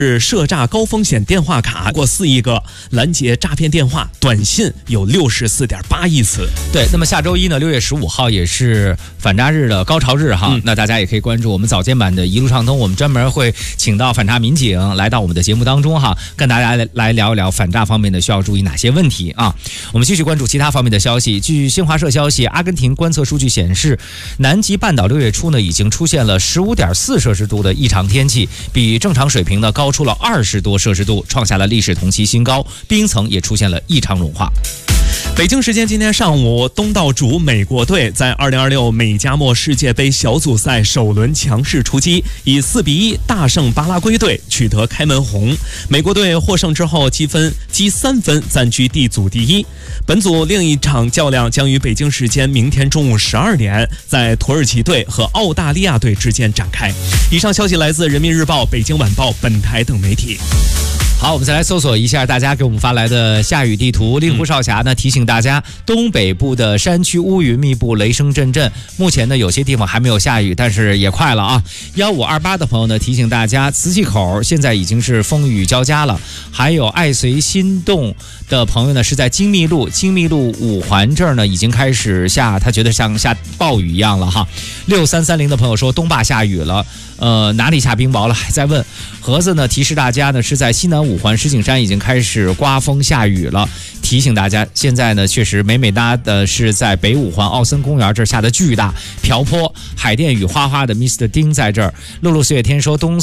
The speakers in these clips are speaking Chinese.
是涉诈高风险电话卡过4亿个，拦截诈骗电话、短信有64.8亿次。 对，那么下周一呢，6月15号也是反诈日的高潮日哈，那大家也可以关注我们早间版的一路畅通，我们专门会请到反诈民警来到我们的节目当中哈，跟大家来聊一聊反诈方面的需要注意哪些问题啊。我们继续关注其他方面的消息。据新华社消息，阿根廷观测数据显示，南极半岛6月初呢已经出现了15.4摄氏度的异常天气，比正常水平呢高出了20多摄氏度，创下了历史同期新高，冰层也出现了异常融化。 北京时间今天上午，东道主美国队在2026美加墨世界杯小组赛首轮强势出击，以4-1大胜巴拉圭队，取得开门红。美国队获胜之后积3分，暂居 D 组第一。本组另一场较量将于北京时间明天中午12点，在土耳其队和澳大利亚队之间展开。以上消息来自人民日报、北京晚报、本台等媒体。 好，我们再来搜索一下大家给我们发来的下雨地图。令狐少侠呢提醒大家，东北部的山区乌云密布，雷声阵阵。目前呢有些地方还没有下雨，但是也快了啊。1528的朋友呢提醒大家，磁器口现在已经是风雨交加了。还有爱随心动的朋友呢是在精密路5环这儿呢已经开始下，他觉得像下暴雨一样了哈。6330的朋友说东坝下雨了。哪里下冰雹了？还在问。盒子呢提示大家呢是在西南5环石景山已经开始刮风下雨了，提醒大家现在呢确实美美哒的是在北5环奥森公园这儿下的巨大瓢泼，海淀雨哗哗的 Mr. 丁在这儿。露露岁月天说东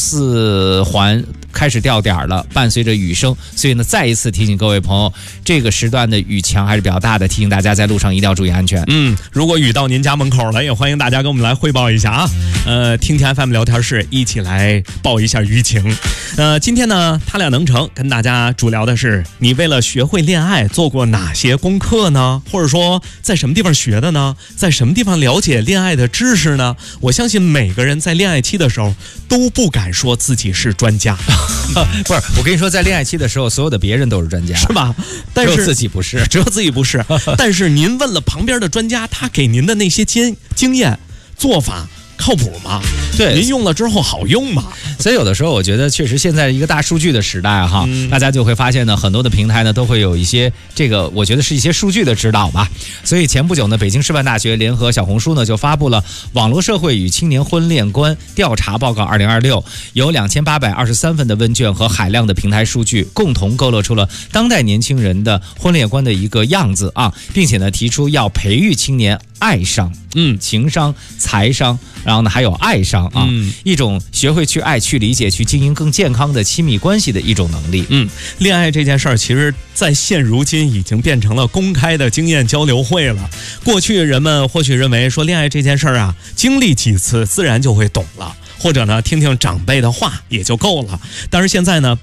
4环开始掉点了，伴随着雨声，所以呢再一次提醒各位朋友，这个时段的雨强还是比较大的，提醒大家在路上一定要注意安全。 如果雨到您家门口了，也欢迎大家跟我们来汇报一下啊。听天 FM 聊天室一起来报一下舆情。今天呢他俩能成跟大家主聊的是，你为了学会恋爱做过哪些功课呢？或者说在什么地方学的呢？在什么地方了解恋爱的知识呢？我相信每个人在恋爱期的时候都不敢说自己是专家。 不是，我跟你说，在恋爱期的时候所有的别人都是专家， 是吧？但是只有自己不是， 但是您问了旁边的专家，他给您的那些经验做法靠谱吗？ 对， 您用了之后好用吗？ 所以有的时候我觉得确实现在一个大数据的时代哈，大家就会发现呢，很多的平台呢都会有一些这个，我觉得是一些数据的指导吧。所以前不久呢，北京师范大学联合小红书呢就发布了网络社会与青年婚恋观调查报告2026，有2823份的问卷和海量的平台数据，共同勾勒出了当代年轻人的婚恋观的一个样子啊，并且呢提出要培育青年爱商、情商、财商，然后呢还有爱商啊，一种学会去爱、去理解、去经营更健康的亲密关系的一种能力。 恋爱这件事儿，其实在现如今已经变成了公开的经验交流会了。过去人们或许认为说恋爱这件事儿啊，经历几次自然就会懂了。或者呢，听听长辈的话也就够了。但是现在呢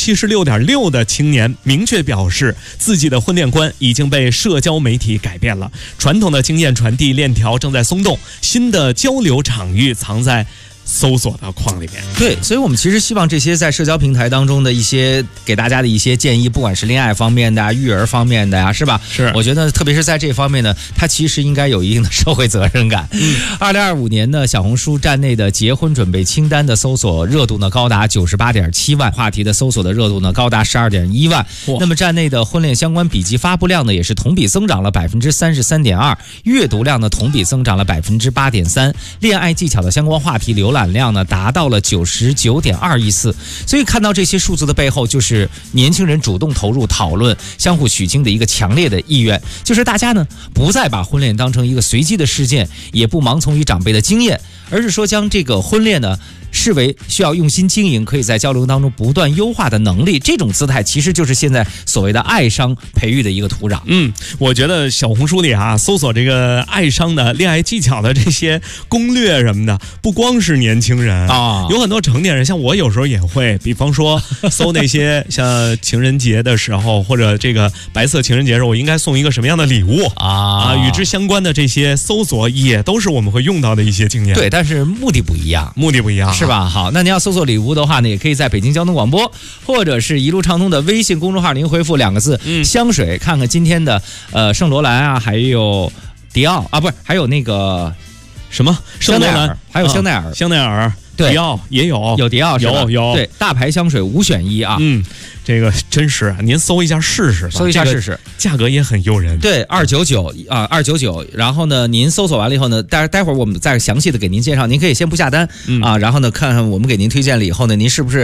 ，76.6%的青年明确表示，自己的婚恋观已经被社交媒体改变了。传统的经验传递链条正在松动，新的交流场域藏在搜索的框里面。 对，所以我们其实希望这些在社交平台当中的一些给大家的一些建议，不管是恋爱方面的啊、育儿方面的呀，是吧？ 是， 我觉得特别是在这方面呢，它其实应该有一定的社会责任感。2025年呢，小红书站内的结婚准备清单的搜索热度呢高达98.7万，话题的搜索的热度呢高达12.1万。那么站内的婚恋相关笔记发布量呢也是同比增长了33.2%，阅读量呢同比增长了8.3%，恋爱技巧的相关话题浏览量呢达到了99.2亿次。所以看到这些数字的背后，就是年轻人主动投入讨论、相互取经的一个强烈的意愿，就是大家呢不再把婚恋当成一个随机的事件，也不盲从于长辈的经验，而是说将这个婚恋呢视为需要用心经营，可以在交流当中不断优化的能力。这种姿态其实就是现在所谓的爱商培育的一个土壤。 我觉得小红书里啊，搜索这个爱商的恋爱技巧的这些攻略什么的，不光是年轻人啊，有很多成年人，像我有时候也会，比方说搜那些像情人节的时候，或者这个白色情人节的时候，我应该送一个什么样的礼物啊，与之相关的这些搜索也都是我们会用到的一些经验。 对，但是目的不一样，是吧？好，那您要搜索礼物的话呢，也可以在北京交通广播或者是一路畅通的微信公众号，您回复2个字香水，看看今天的圣罗兰啊，还有迪奥啊，不是，还有那个什么圣罗兰，还有香奈儿， 对， 迪奥也有迪奥是吧？ 有对，大牌香水5选1啊。 这个真是啊，您搜一下试试吧， 搜一下试试， 价格也很诱人。 对，299啊，299。然后呢，您搜索完了以后呢，待会儿我们再详细的给您介绍，您可以先不下单啊，然后呢，看看我们给您推荐了以后呢，您是不是